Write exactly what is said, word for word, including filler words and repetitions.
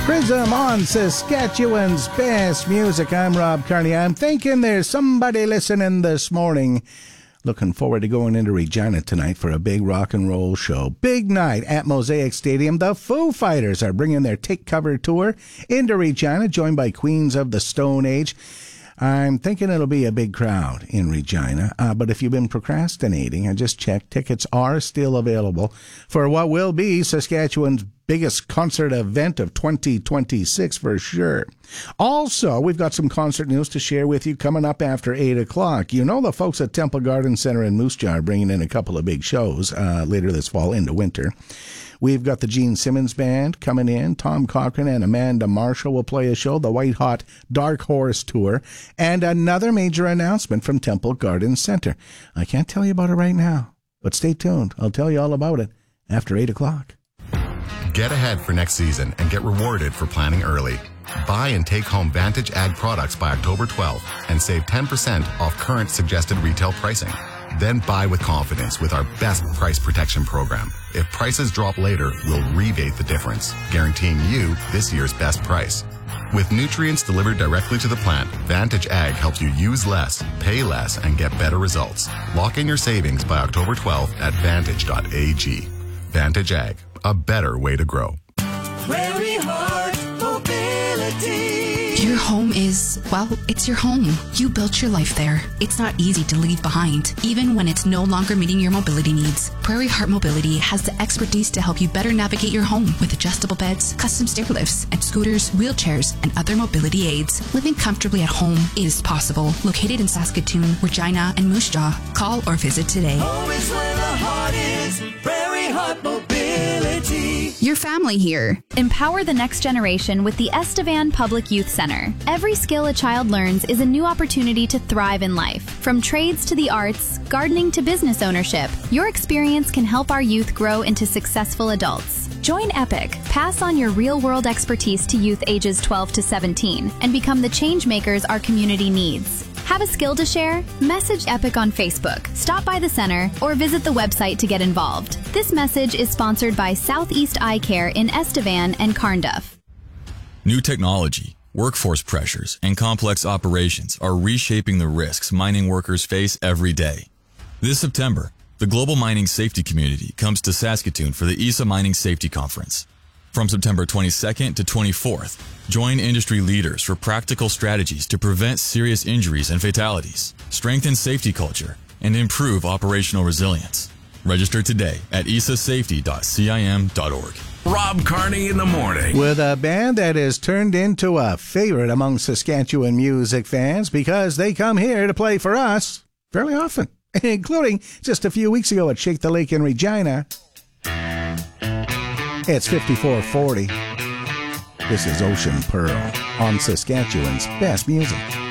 Prism on Saskatchewan's best music. I'm Rob Carney. I'm thinking there's somebody listening this morning. Looking forward to going into Regina tonight for a big rock and roll show. Big night at Mosaic Stadium. The Foo Fighters are bringing their Take Cover tour into Regina, joined by Queens of the Stone Age. I'm thinking it'll be a big crowd in Regina, uh, but if you've been procrastinating, I just checked, tickets are still available for what will be Saskatchewan's biggest concert event of twenty twenty-six for sure. Also, we've got some concert news to share with you coming up after eight o'clock. You know the folks at Temple Garden Center in Moose Jaw are bringing in a couple of big shows uh, later this fall into winter. We've got the Gene Simmons Band coming in. Tom Cochrane and Amanda Marshall will play a show, the White Hot Dark Horse Tour, and another major announcement from Temple Garden Center. I can't tell you about it right now, but stay tuned. I'll tell you all about it after eight o'clock. Get ahead for next season and get rewarded for planning early. Buy and take home Vantage Ag products by October twelfth and save ten percent off current suggested retail pricing. Then buy with confidence with our best price protection program. If prices drop later, we'll rebate the difference, guaranteeing you this year's best price. With nutrients delivered directly to the plant, Vantage Ag helps you use less, pay less, and get better results. Lock in your savings by October twelfth at vantage dot a g. Vantage Ag, a better way to grow. Prairie Heart Mobility. Your home is, well, it's your home. You built your life there. It's not easy to leave behind, even when it's no longer meeting your mobility needs. Prairie Heart Mobility has the expertise to help you better navigate your home with adjustable beds, custom stair lifts, and scooters, wheelchairs, and other mobility aids. Living comfortably at home is possible. Located in Saskatoon, Regina, and Moose Jaw. Call or visit today. Home is where the heart is. Prairie Heart Mobility. Your family here. Empower the next generation with the Estevan Public Youth Center. Every skill a child learns is a new opportunity to thrive in life. From trades to the arts, gardening to business ownership, your experience can help our youth grow into successful adults. Join EPIC, pass on your real-world expertise to youth ages twelve to seventeen, and become the change makers our community needs. Have a skill to share? Message EPIC on Facebook, stop by the center, or visit the website to get involved. This message is sponsored by Southeast Eye Care in Estevan and Carnduff. New technology, workforce pressures, and complex operations are reshaping the risks mining workers face every day. This September, the global mining safety community comes to Saskatoon for the E S A Mining Safety Conference. From September twenty-second to twenty-fourth, join industry leaders for practical strategies to prevent serious injuries and fatalities, strengthen safety culture, and improve operational resilience. Register today at e s a safety dot c i m dot org. Rob Carney in the morning. With a band that has turned into a favorite among Saskatchewan music fans because they come here to play for us fairly often, including just a few weeks ago at Shake the Lake in Regina. It's fifty-four forty. This is Ocean Pearl on Saskatchewan's best music.